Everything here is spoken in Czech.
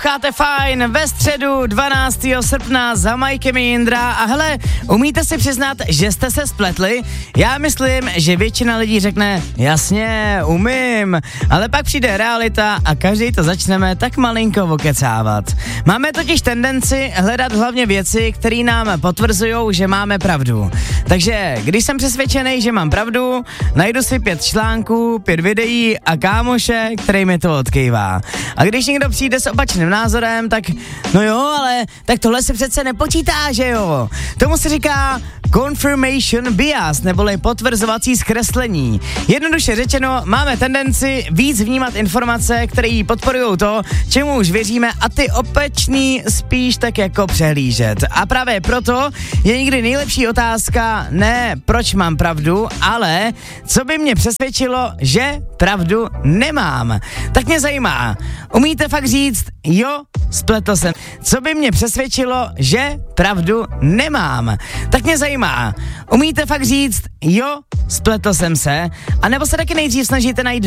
Cháte fajn, ve středu 12. srpna za Majkem Jindra a hele, umíte si přiznat, že jste se spletli? Já myslím, že většina lidí řekne, jasně, umím, ale pak přijde realita a každý to začneme tak malinko okecávat. Máme totiž tendenci hledat hlavně věci, které nám potvrzujou, že máme pravdu. Takže když jsem přesvědčený, že mám pravdu, najdu si 5 článků, 5 videí a kámoše, který mi to odkývá. A když někdo přijde s opačným názorem, tak no jo, ale tak tohle se přece nepočítá, že jo? Tomu se říká confirmation bias, neboli potvrzovací zkreslení. Jednoduše řečeno, máme tendenci víc vnímat informace, které podporují to, čemu už věříme, a ty opačný spíš tak jako přehlížet. A právě proto je někdy nejlepší otázka ne proč mám pravdu, ale co by mě přesvědčilo, že pravdu nemám. Tak mě zajímá, umíte fakt říct, jo, spletl jsem. Co by mě přesvědčilo, že pravdu nemám? Tak mě zajímá, umíte fakt říct, jo, spletl jsem se, anebo se taky nejdřív snažíte najít